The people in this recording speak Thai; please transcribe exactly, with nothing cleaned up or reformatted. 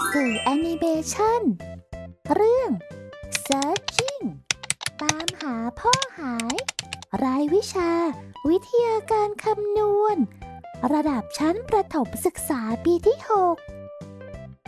สื่อแอนิเมชันเรื่อง Searching ตามหาพ่อหายรายวิชาวิทยาการคำนวณระดับชั้นประถมศึกษาปีที่หก